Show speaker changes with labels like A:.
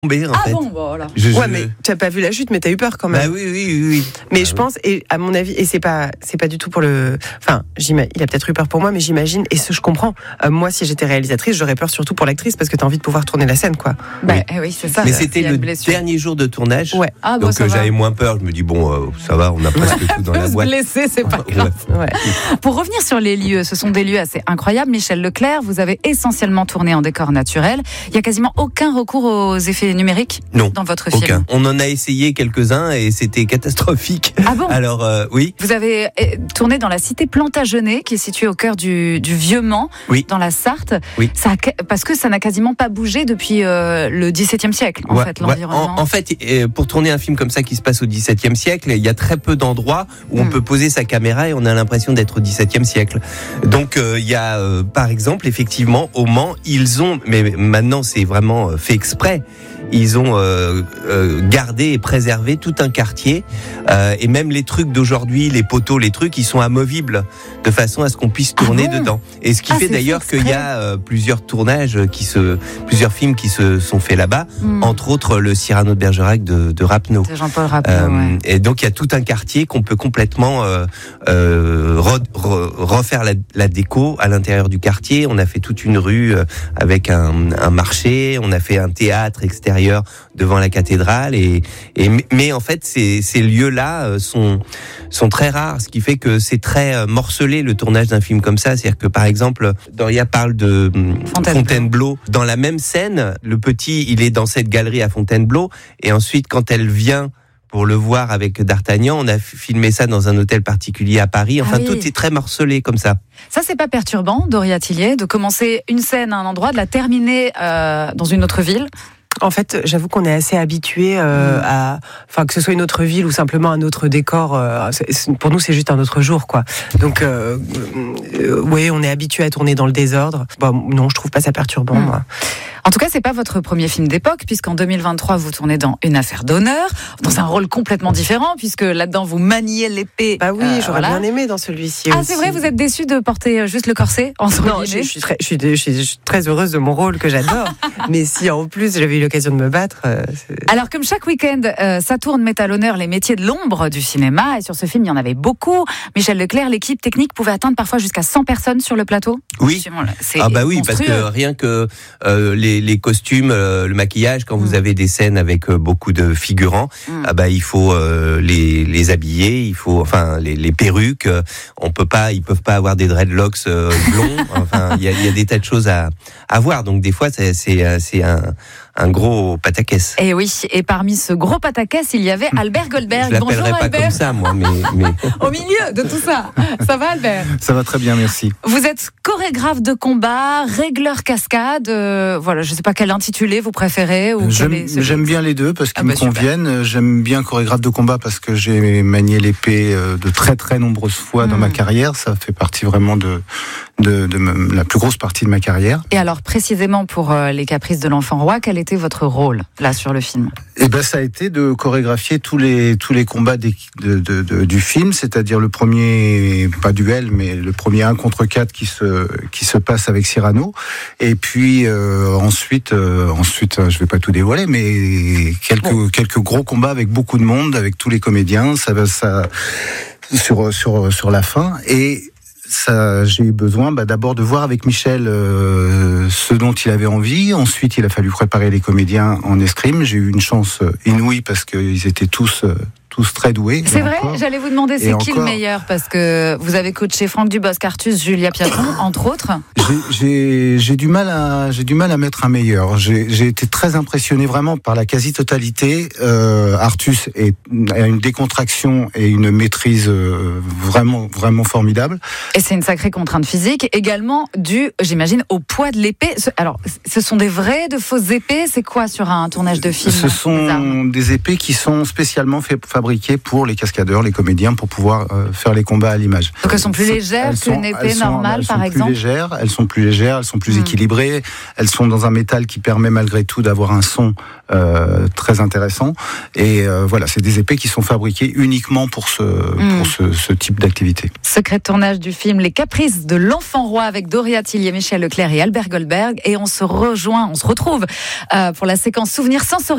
A: tombé en fait.
B: Bon, voilà.
C: Ouais, mais tu n'as pas vu la chute, mais tu as eu peur quand même.
A: Bah oui.
C: Mais je pense, et à mon avis, et c'est pas du tout pour le. Enfin, il a peut-être eu peur pour moi, mais j'imagine, et je comprends. Moi, si j'étais réalisatrice, j'aurais peur surtout pour l'actrice parce que tu as envie de pouvoir tourner la scène, quoi.
B: Oui, c'est ça.
A: Mais c'était le dernier jour de tournage.
C: Ouais.
A: Donc j'avais moins peur. Je me dis, ça va, on a presque tout dans la boîte.
B: Se blesser, c'est pas grave.
C: Ouais.
B: Pour revenir sur les lieux, ce sont des lieux assez incroyables. Michel Leclerc, vous avez essentiellement tourné en décor naturel. Il n'y a quasiment aucun recours aux effets numériques dans votre film.
A: Aucun. On en a essayé quelques-uns et c'était catastrophique.
B: Ah bon ?
A: Alors, oui.
B: Vous avez tourné dans la cité Plantagenet, qui est située au cœur du Vieux-Mans, dans la Sarthe.
A: Oui.
B: Parce que ça n'a quasiment pas bougé depuis le XVIIe siècle, en fait, l'environnement.
A: En fait, pour tourner un film comme ça qui se passe au XVIIe siècle, il y a très peu d'endroits où on peut poser sa caméra et on a l'impression d'être au XVIIe siècle. Donc, il y a, par exemple, effectivement, au Mans, mais maintenant c'est vraiment fait exprès, ils ont gardé et préservé tout un quartier et même les trucs d'aujourd'hui, les poteaux, les trucs, ils sont amovibles de façon à ce qu'on puisse tourner dedans. Et ce qui fait d'ailleurs qu'il y a plusieurs tournages plusieurs films qui se sont faits là-bas, entre autres le Cyrano de Bergerac de Rapneau.
B: C'est Jean-Paul Rapneau.
A: Et donc il y a tout un quartier qu'on peut complètement refaire la déco à l'intérieur du quartier. On a fait toute une rue avec un marché, on a fait un théâtre extérieur devant la cathédrale mais en fait ces lieux-là sont très rares, ce qui fait que c'est très morcelé le tournage d'un film comme ça. C'est-à-dire que par exemple Doria parle de Fontainebleau. Dans la même scène, le petit il est dans cette galerie à Fontainebleau et ensuite quand elle vient pour le voir avec D'Artagnan, on a filmé ça dans un hôtel particulier à Paris. Enfin, tout est très morcelé comme ça.
B: Ça, c'est pas perturbant, Doria Tillier, de commencer une scène à un endroit, de la terminer dans une autre ville?
C: En fait, j'avoue qu'on est assez habitué que ce soit une autre ville ou simplement un autre décor. Pour nous, c'est juste un autre jour, quoi. Donc, on est habitué à tourner dans le désordre. Non, je trouve pas ça perturbant, moi.
B: En tout cas, c'est pas votre premier film d'époque, puisqu'en 2023, vous tournez dans Une affaire d'honneur, dans un rôle complètement différent, puisque là-dedans, vous maniez l'épée.
C: Bah oui, j'aurais bien aimé dans celui-ci aussi.
B: Ah, c'est vrai, vous êtes déçu de porter juste le corset en
C: Non, je suis très heureuse de mon rôle que j'adore. Mais si en plus j'avais eu l'occasion de me battre.
B: Alors, comme chaque week-end, Saturne met à l'honneur les métiers de l'ombre du cinéma, et sur ce film, il y en avait beaucoup. Michel Leclerc, l'équipe technique pouvait atteindre parfois jusqu'à 100 personnes sur le plateau.
A: Oui. Oui, parce que rien que les costumes, le maquillage, quand vous avez des scènes avec beaucoup de figurants, il faut les habiller, il faut les perruques, ils peuvent pas avoir des dreadlocks blonds. Enfin, il y a des tas de choses à voir. Donc des fois, c'est un gros pataquès.
B: Et oui, et parmi ce gros pataquès, il y avait Albert Goldberg.
A: Je l'appellerais pas
B: Albert.
A: comme ça, moi, mais...
B: Au milieu de tout ça, ça va, Albert?
D: Ça va très bien, merci.
B: Vous êtes chorégraphe de combat, régleur cascade. Je sais pas quel intitulé vous préférez.
D: J'aime bien les deux parce qu'ils me conviennent. J'aime bien chorégraphe de combat parce que j'ai manié l'épée de très très nombreuses fois dans ma carrière. Ça fait partie vraiment de la plus grosse partie de ma carrière.
B: Et alors précisément pour Les Caprices de l'Enfant Roi, quel était votre rôle là sur le film?
D: Ça a été de chorégraphier tous les combats du film, c'est-à-dire le premier, pas duel, mais le premier 1 contre 4 qui se passe avec Cyrano. Et puis ensuite, je vais pas tout dévoiler, mais quelques gros combats avec beaucoup de monde, avec tous les comédiens. Ça sur la fin. Et j'ai eu besoin d'abord de voir avec Michel ce dont il avait envie. Ensuite, il a fallu préparer les comédiens en escrime. J'ai eu une chance inouïe parce qu'ils étaient tous très doués.
B: C'est vrai, j'allais vous demander c'est qui le meilleur, parce que vous avez coaché Franck Dubosc, Artus, Julia Piatron, entre autres.
D: J'ai du mal à mettre un meilleur. J'ai été très impressionné vraiment par la quasi-totalité. Artus a une décontraction et une maîtrise vraiment, vraiment formidable.
B: Et c'est une sacrée contrainte physique, également due, j'imagine, au poids de l'épée. Alors, ce sont des vraies, de fausses épées? C'est quoi sur un tournage de film?
D: Ce sont des épées qui sont spécialement fabriquées fabriquées pour les cascadeurs, les comédiens, pour pouvoir faire les combats à l'image.
B: Donc elles sont plus légères qu'une épée normale, par exemple.
D: Elles sont plus légères, elles sont plus équilibrées. Elles sont dans un métal qui permet malgré tout d'avoir un son très intéressant. Et voilà, c'est des épées qui sont fabriquées uniquement pour ce type d'activité.
B: Secret de tournage du film Les Caprices de l'Enfant Roi avec Doria Tillier, Michel Leclerc et Albert Goldberg. Et on se retrouve pour la séquence Souvenirs sensoriels.